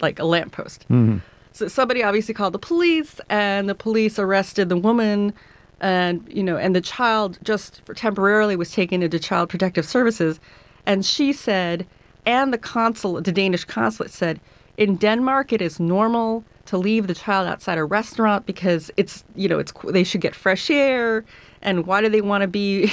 like a lamppost. Mm-hmm. So somebody obviously called the police, and the police arrested the woman, and the child just temporarily was taken into Child Protective Services. And she said, and the Danish consulate said, in Denmark it is normal to leave the child outside a restaurant because they should get fresh air, and why do they want to be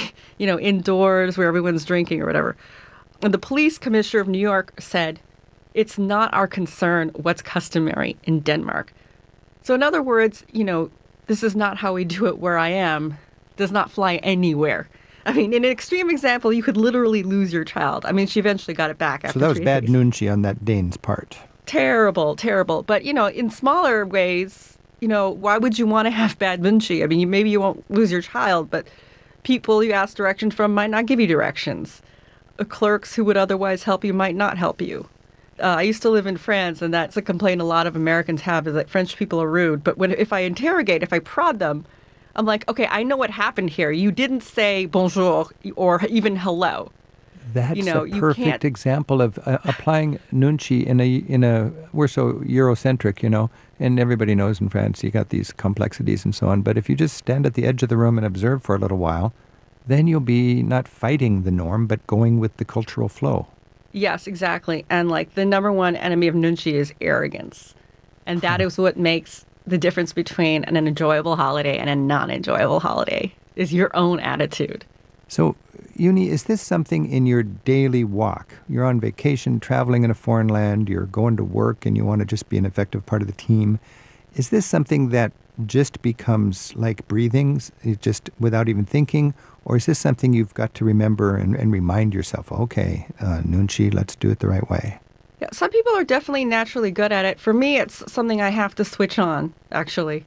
indoors where everyone's drinking or whatever. And the police commissioner of New York said, it's not our concern what's customary in Denmark. So in other words, this is not how we do it where I am, does not fly anywhere. I mean, in an extreme example, you could literally lose your child. I mean, she eventually got it back after 3 days. So that was bad nunchi on that Dane's part. Terrible, terrible. But, in smaller ways, why would you want to have bad nunchi? I mean, maybe you won't lose your child, but people you ask directions from might not give you directions. Clerks who would otherwise help you might not help you. I used to live in France, and that's a complaint a lot of Americans have, is that French people are rude. But if I prod them, I'm like, okay, I know what happened here. You didn't say bonjour or even hello. That's a perfect example of applying nunchi in a. We're so Eurocentric, and everybody knows in France you got these complexities and so on. But if you just stand at the edge of the room and observe for a little while, then you'll be not fighting the norm, but going with the cultural flow. Yes, exactly. And the number one enemy of nunchi is arrogance. And that is what makes the difference between an enjoyable holiday and a non-enjoyable holiday, is your own attitude. So, Uni, is this something in your daily walk? You're on vacation, traveling in a foreign land, you're going to work, and you want to just be an effective part of the team. Is this something that just becomes like breathing, just without even thinking? Or is this something you've got to remember and remind yourself, okay, nunchi, let's do it the right way? Yeah, some people are definitely naturally good at it. For me, it's something I have to switch on, actually.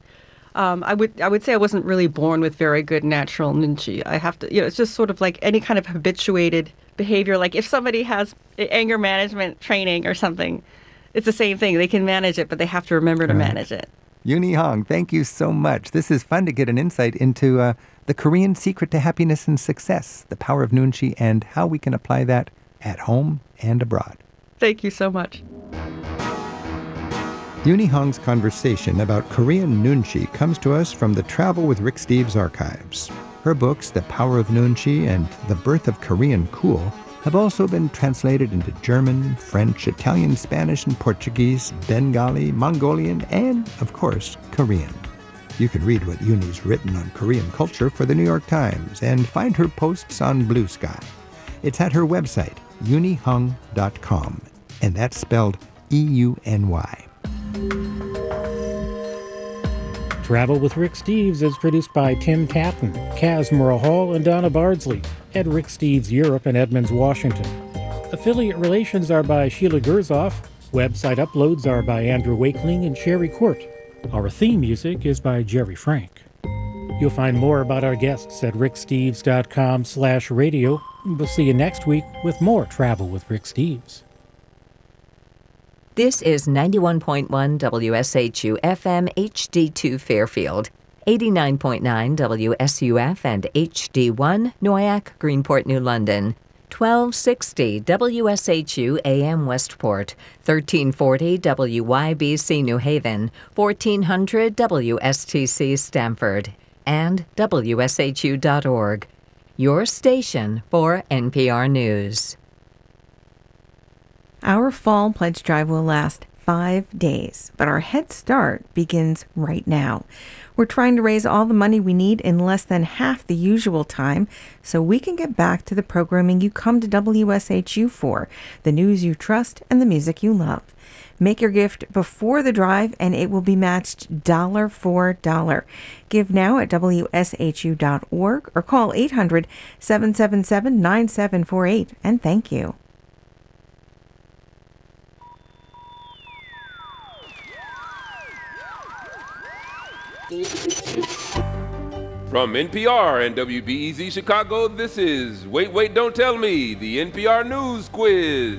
I would say I wasn't really born with very good natural nunchi. I have to, it's just sort of like any kind of habituated behavior. Like if somebody has anger management training or something, it's the same thing. They can manage it, but they have to remember to manage it. Uni Hong, thank you so much. This is fun to get an insight into the Korean secret to happiness and success, the power of nunchi, and how we can apply that at home and abroad. Thank you so much. Uni Hong's conversation about Korean nunchi comes to us from the Travel with Rick Steves archives. Her books, The Power of Nunchi and The Birth of Korean Cool, have also been translated into German, French, Italian, Spanish, and Portuguese, Bengali, Mongolian, and, of course, Korean. You can read what Uni's written on Korean culture for the New York Times and find her posts on Blue Sky. It's at her website, unihong.com, and that's spelled E-U-N-Y. Travel with Rick Steves is produced by Tim Catton, Kaz Murrah-Hall, and Donna Bardsley at Rick Steves Europe in Edmonds, Washington. Affiliate relations are by Sheila Gerzoff. Website uploads are by Andrew Wakeling and Sherry Court. Our theme music is by Jerry Frank. You'll find more about our guests at ricksteves.com/radio. We'll see you next week with more Travel with Rick Steves. This is 91.1 WSHU FM HD2 Fairfield, 89.9 WSUF and HD1 Noyac, Greenport, New London, 1260 WSHU AM Westport, 1340 WYBC New Haven, 1400 WSTC Stamford, and WSHU.org. Your station for NPR News. Our fall pledge drive will last 5 days, but our head start begins right now. We're trying to raise all the money we need in less than half the usual time so we can get back to the programming you come to WSHU for, the news you trust and the music you love. Make your gift before the drive and it will be matched dollar for dollar. Give now at WSHU.org or call 800-777-9748 and thank you. From NPR and WBEZ Chicago, this is Wait, Wait, Don't Tell Me, the NPR News Quiz.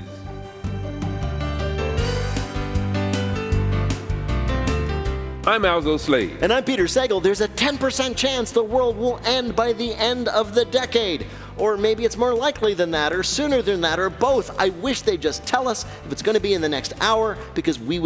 I'm Alzo Slade. And I'm Peter Sagal. There's a 10% chance the world will end by the end of the decade. Or maybe it's more likely than that, or sooner than that, or both. I wish they'd just tell us if it's going to be in the next hour, because we